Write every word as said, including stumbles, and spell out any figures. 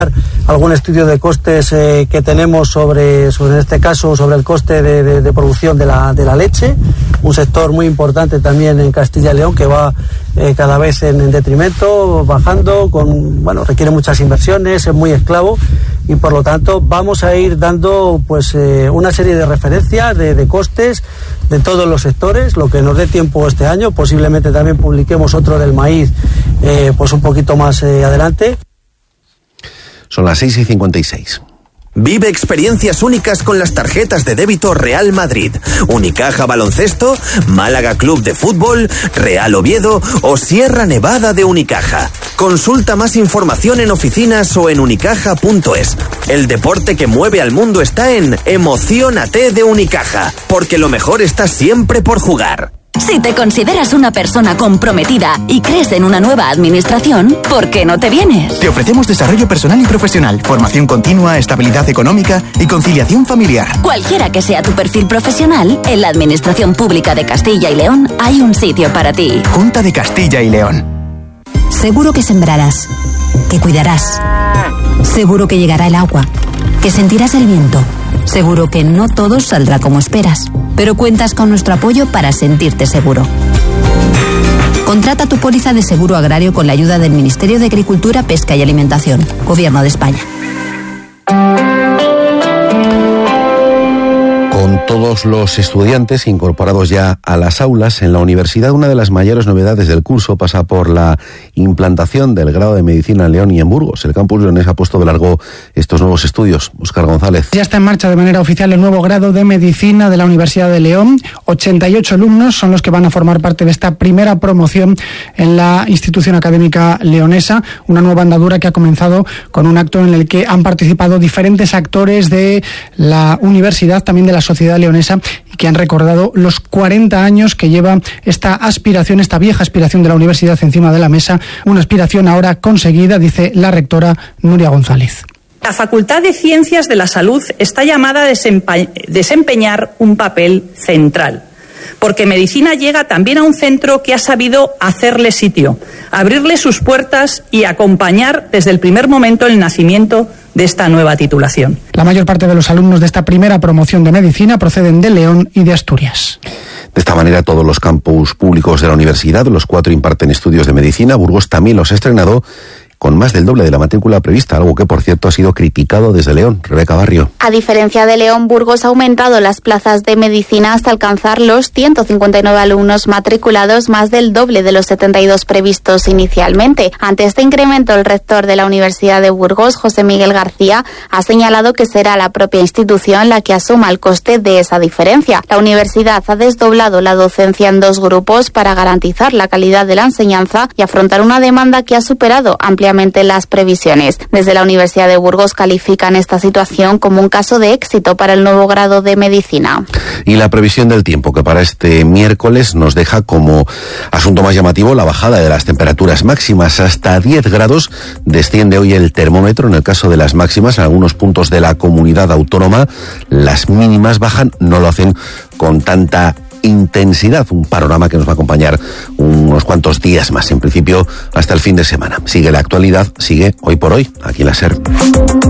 algún estudio de costes eh, que tenemos sobre, sobre, en este caso, sobre el coste de, de, de producción de la, de la leche, un sector muy importante también en Castilla y León que va eh, cada vez en, en detrimento, bajando, con, bueno, requiere muchas inversiones, es muy esclavo y por lo tanto vamos a ir dando pues eh, una serie de referencias de, de costes de todos los sectores, lo que nos dé tiempo este año, posiblemente también publiquemos otro del maíz eh, pues un poquito más eh, adelante. Son las seis y cincuenta y seis. Vive experiencias únicas con las tarjetas de débito Real Madrid, Unicaja Baloncesto, Málaga Club de Fútbol, Real Oviedo o Sierra Nevada de Unicaja. Consulta más información en oficinas o en unicaja punto es. El deporte que mueve al mundo está en Emociónate de Unicaja, porque lo mejor está siempre por jugar. Si te consideras una persona comprometida y crees en una nueva administración, ¿por qué no te vienes? Te ofrecemos desarrollo personal y profesional, formación continua, estabilidad económica y conciliación familiar. Cualquiera que sea tu perfil profesional, en la Administración Pública de Castilla y León hay un sitio para ti. Junta de Castilla y León. Seguro que sembrarás, que cuidarás. Seguro que llegará el agua, que sentirás el viento. Seguro que no todo saldrá como esperas, pero cuentas con nuestro apoyo para sentirte seguro. Contrata tu póliza de seguro agrario con la ayuda del Ministerio de Agricultura, Pesca y Alimentación, Gobierno de España. Con todos los estudiantes incorporados ya a las aulas en la universidad, una de las mayores novedades del curso pasa por la implantación del grado de Medicina en León y en Burgos. El campus leonés ha puesto de largo estos nuevos estudios. Óscar González. Ya está en marcha de manera oficial el nuevo grado de Medicina de la Universidad de León. ochenta y ocho alumnos son los que van a formar parte de esta primera promoción en la institución académica leonesa. Una nueva andadura que ha comenzado con un acto en el que han participado diferentes actores de la universidad, también de la sociedad leonesa, y que han recordado los cuarenta años que lleva esta aspiración, esta vieja aspiración de la universidad encima de la mesa, una aspiración ahora conseguida, dice la rectora Nuria González. La Facultad de Ciencias de la Salud está llamada a desempeñar un papel central, porque medicina llega también a un centro que ha sabido hacerle sitio, abrirle sus puertas y acompañar desde el primer momento el nacimiento de esta nueva titulación. La mayor parte de los alumnos de esta primera promoción de medicina proceden de León y de Asturias. De esta manera, todos los campus públicos de la universidad, los cuatro imparten estudios de medicina. Burgos también los ha estrenado con más del doble de la matrícula prevista, algo que, por cierto, ha sido criticado desde León. Rebeca Barrio. A diferencia de León, Burgos ha aumentado las plazas de medicina hasta alcanzar los ciento cincuenta y nueve alumnos matriculados, más del doble de los setenta y dos previstos inicialmente. Ante este incremento, el rector de la Universidad de Burgos, José Miguel García, ha señalado que será la propia institución la que asuma el coste de esa diferencia. La universidad ha desdoblado la docencia en dos grupos para garantizar la calidad de la enseñanza y afrontar una demanda que ha superado ampliamente las previsiones. Desde la Universidad de Burgos califican esta situación como un caso de éxito para el nuevo grado de medicina. Y la previsión del tiempo, que para este miércoles nos deja como asunto más llamativo la bajada de las temperaturas máximas. Hasta diez grados desciende hoy el termómetro en el caso de las máximas. En algunos puntos de la comunidad autónoma las mínimas bajan, no lo hacen con tanta intensidad, un panorama que nos va a acompañar unos cuantos días más, en principio hasta el fin de semana. Sigue la actualidad, sigue Hoy por Hoy, aquí en la SER.